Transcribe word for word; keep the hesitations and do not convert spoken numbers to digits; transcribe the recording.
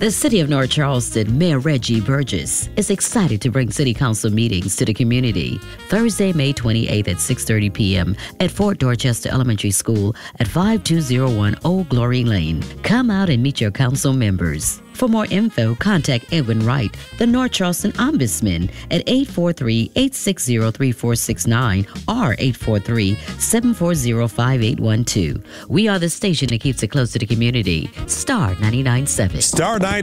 The City of North Charleston Mayor Reggie Burgess is excited to bring City Council meetings to the community Thursday, May twenty-eighth at six thirty p.m. at Fort Dorchester Elementary School at five two zero one Old Glory Lane. Come out and meet your council members. For more info, contact Edwin Wright, the North Charleston Ombudsman, at eight four three, eight six zero, three four six nine or eight four three, seven four zero, five eight one two. We are the station that keeps it close to the community. Star ninety-nine point seven. Star ninety.